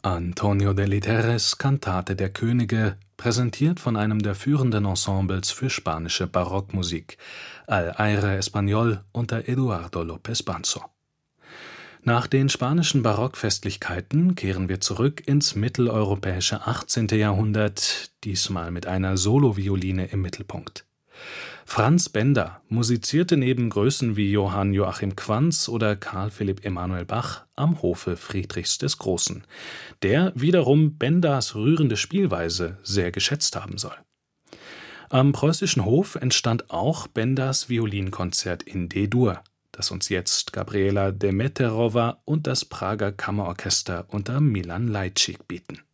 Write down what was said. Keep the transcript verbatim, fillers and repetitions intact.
Antonio Deliteres Kantate der Könige, präsentiert von einem der führenden Ensembles für spanische Barockmusik, Al Aire Español unter Eduardo López Banzo. Nach den spanischen Barockfestlichkeiten kehren wir zurück ins mitteleuropäische achtzehnte. Jahrhundert, diesmal mit einer Solovioline im Mittelpunkt. Franz Benda musizierte neben Größen wie Johann Joachim Quanz oder Carl Philipp Emanuel Bach am Hofe Friedrichs des Großen, der wiederum Bendas rührende Spielweise sehr geschätzt haben soll. Am preußischen Hof entstand auch Bendas Violinkonzert in D-Dur, das uns jetzt Gabriela Demeterova und das Prager Kammerorchester unter Milan Lajčík bieten.